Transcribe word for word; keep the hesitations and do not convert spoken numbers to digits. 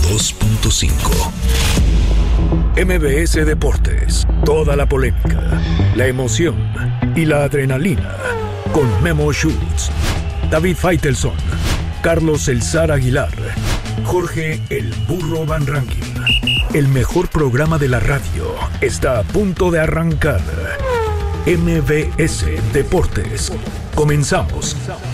dos punto cinco. M V S Deportes. Toda la polémica, la emoción y la adrenalina. Con Memo Schutz, David Faitelson, Carlos El Zar Aguilar, Jorge El Burro Van Rankin. El mejor programa de la radio está a punto de arrancar. M V S Deportes. Comenzamos.